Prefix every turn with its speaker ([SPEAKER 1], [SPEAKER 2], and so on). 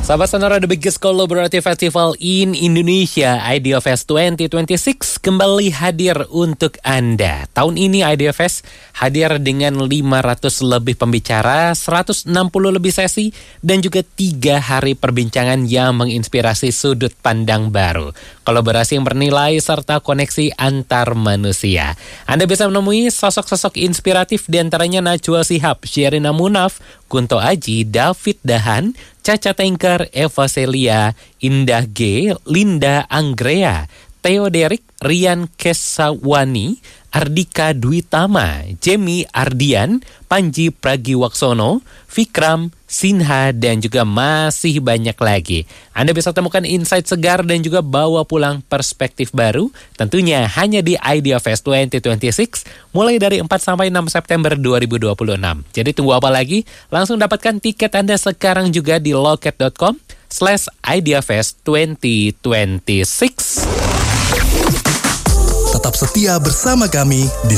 [SPEAKER 1] Sahabat Sonora, the biggest collaborative festival in Indonesia, IdeaFest 2026 kembali hadir untuk Anda. Tahun ini IdeaFest hadir dengan 500 lebih pembicara, 160 lebih sesi, dan juga 3 hari perbincangan yang menginspirasi sudut pandang baru, kolaborasi yang bernilai, serta koneksi antar manusia. Anda bisa menemui sosok-sosok inspiratif diantaranya Najwa Shihab, Sherina Munaf, Kunto Aji, David Dahan, Caca Tengker, Eva Celia, Indah G, Linda Anggrea, Theo Derik, Rian Kesawani, Ardika Dwitama, Jemi Ardian, Panji Pragiwaksono, Vikram, Sinha, dan juga masih banyak lagi. Anda bisa temukan insight segar dan juga bawa pulang perspektif baru, tentunya hanya di IdeaFest 2026, mulai dari 4-6 September 2026. Jadi tunggu apa lagi? Langsung dapatkan tiket Anda sekarang juga di loket.com/IdeaFest 2026.
[SPEAKER 2] Tetap setia bersama kami di